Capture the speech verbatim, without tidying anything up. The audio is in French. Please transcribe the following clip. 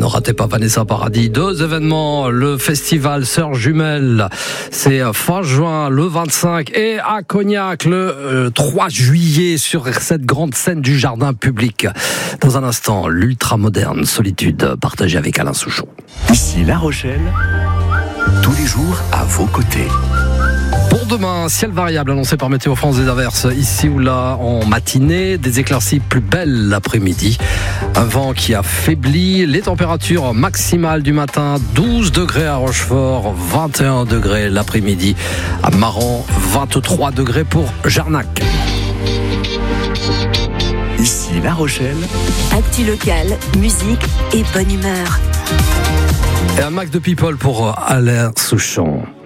Ne ratez pas Vanessa Paradis. Deux événements, le festival Sœurs Jumelles, c'est fin juin, le vingt-cinq, et à Cognac, le euh, trois juillet, sur cette grande scène du jardin public. Dans un instant, l'ultra-moderne solitude, partagée avec Alain Souchon. Ici La Rochelle, tous les jours à vos côtés. Pour demain, ciel variable annoncé par Météo France, des averses ici ou là en matinée, des éclaircies plus belles l'après-midi, un vent qui affaiblit, les températures maximales du matin, douze degrés à Rochefort, vingt et un degrés l'après-midi à Maran, vingt-trois degrés pour Jarnac. Ici La Rochelle, actu locale, musique et bonne humeur. Et un max de people pour Alain Souchon.